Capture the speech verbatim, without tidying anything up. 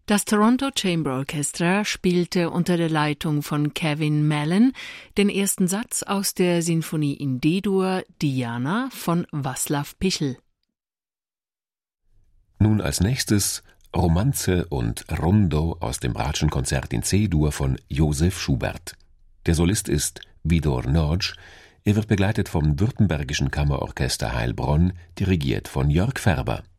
Das Toronto Chamber Orchestra spielte unter der Leitung von Kevin Mallon den ersten Satz aus der Sinfonie in D-Dur Diana von Václav Pichel. Nun als nächstes Romanze und Rondo aus dem Bratschenkonzert in C-Dur von Josef Schubert. Der Solist ist Widor Nagy. Er wird begleitet vom Württembergischen Kammerorchester Heilbronn, dirigiert von Jörg Färber.